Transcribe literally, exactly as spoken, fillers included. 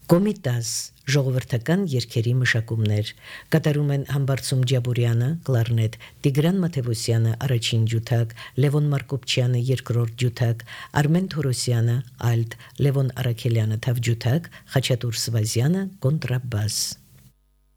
Կոմիտաս ժողովրդական երգերի մշակումներ կատարում են Համբարձում Ջաբուրյանը կլարնետ, Տիգրան Մաթևոսյանը առաջին ջութակ, Լևոն Մարկոպչյանը երկրորդ ջութակ, Արմեն Թորոսյանը ալտ, Լևոն Արաքելյանը թավ ջութակ, Խաչատուր Սվազյանը կոնտրաբաս։